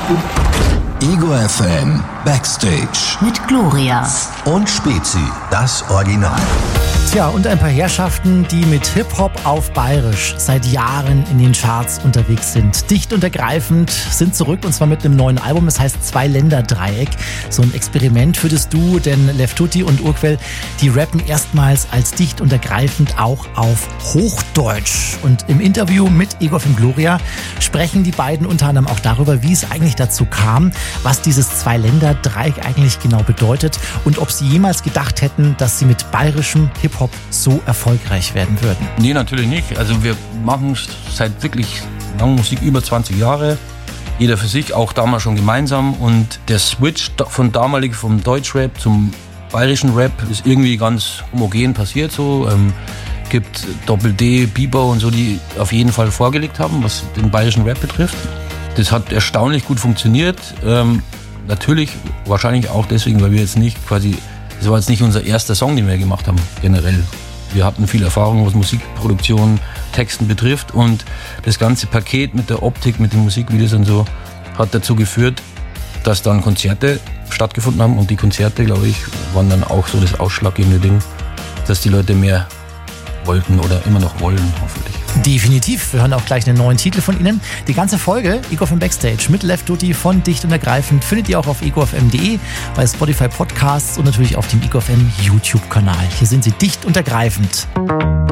Ego FM Backstage mit Gloria und Spezi, das Original. Tja, und ein paar Herrschaften, die mit Hip-Hop auf Bayerisch seit Jahren in den Charts unterwegs sind. Dicht und ergreifend sind zurück, und zwar mit einem neuen Album. Es heißt Zwei-Länder-Dreieck. So ein Experiment für das Duo, denn Left Tutti und Urquell, die rappen erstmals als dicht und ergreifend auch auf Hochdeutsch. Und im Interview mit Ego FM Gloria sprechen die beiden unter anderem auch darüber, wie es eigentlich dazu kam, was dieses Zwei-Länder-Dreieck eigentlich genau bedeutet und ob sie jemals gedacht hätten, dass sie mit bayerischem Hip-Hop so erfolgreich werden würden. Nee, natürlich nicht. Also wir machen seit wirklich langer Musik, über 20 Jahre. Jeder für sich, auch damals schon gemeinsam. Und der Switch vom Deutschrap zum bayerischen Rap ist irgendwie ganz homogen passiert. So. Gibt Doppel-D, Bieber und so, die auf jeden Fall vorgelegt haben, was den bayerischen Rap betrifft. Das hat erstaunlich gut funktioniert. Natürlich wahrscheinlich auch deswegen, weil wir jetzt nicht quasi, das war jetzt nicht unser erster Song, den wir gemacht haben, generell. Wir hatten viel Erfahrung, was Musikproduktion, Texten betrifft, und das ganze Paket mit der Optik, mit den Musikvideos und so hat dazu geführt, dass dann Konzerte stattgefunden haben, und die Konzerte, glaube ich, waren dann auch so das ausschlaggebende Ding, dass die Leute mehr wollten oder immer noch wollen, hoffentlich. Definitiv. Wir hören auch gleich einen neuen Titel von Ihnen. Die ganze Folge Ego FM Backstage mit Left Tutti von Dicht und Ergreifend findet ihr auch auf egofm.de, bei Spotify Podcasts und natürlich auf dem Ego FM YouTube-Kanal. Hier sind sie, dicht und ergreifend.